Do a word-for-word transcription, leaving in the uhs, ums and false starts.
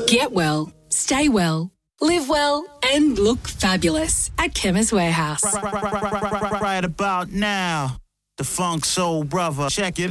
Get well, stay well, live well and look fabulous at Chemist Warehouse. Right, right, right, right, right, right about now, the Funk Soul Brother. Check it